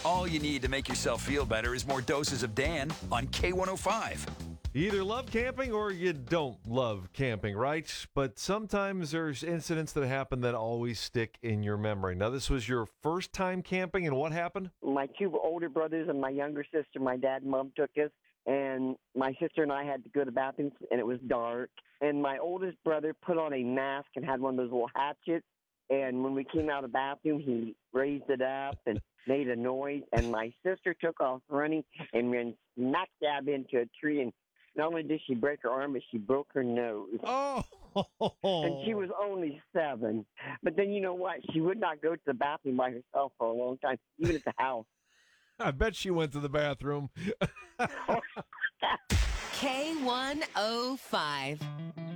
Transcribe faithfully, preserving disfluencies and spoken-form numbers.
All you need to make yourself feel better is more doses of Dan on K one oh five. You either love camping or you don't love camping, right? But sometimes there's incidents that happen that always stick in your memory. Now, this was your first time camping, and what happened? My two older brothers and my younger sister, my dad and mom took us, and my sister and I had to go to the bathroom, and it was dark. And my oldest brother put on a mask and had one of those little hatchets, and when we came out of the bathroom, he raised it up and made a noise, and my sister took off running and ran smack dab into a tree, and not only did she break her arm, but she broke her nose. Oh! And she was only seven. But then you know what? She would not go to the bathroom by herself for a long time, even at the house. I bet she went to the bathroom. K one oh five.